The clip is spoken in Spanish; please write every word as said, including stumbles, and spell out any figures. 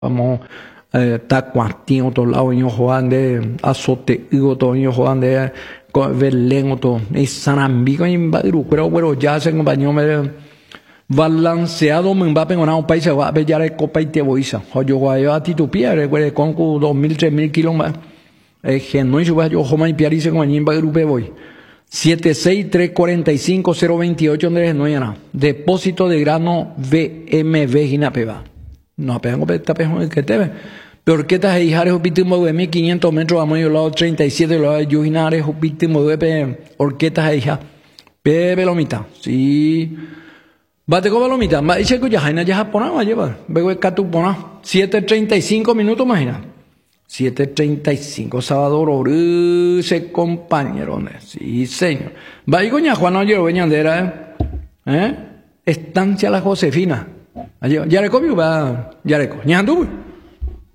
vamos eh, tacuatín otro lado ño Juan de azote otro ño Juan de Belén otro y Sanambico y Badiru pero bueno ya se acompañó me balanceado me va a pegar un país se va a pillar el copa y te voy a yo voy a ti tu pie recuerde con dos mil tres mil kilómetros eh que no yo yo Joma y Piarice como en Badiru pe voy siete seis tres cuatro cinco cero veintiocho Andrés no ya depósito de grano V M V Ginapeba no apenas está peor que te ve pero qué tal es Jares Upítimo de mil quinientos metros vamos a lado treinta y siete lado de Yujinares Upítimo de orquetas hija Pepe Lomita sí bate con Lomita ma dice que ya Jaina ya japonés va a llevar veo que tu pona siete treinta y cinco minutos imagina siete treinta y cinco Salvador ese compañero sí señor va a ir coña Juan no llevo veñandera eh eh Estancia La Josefina Yareco va Yareco ñandu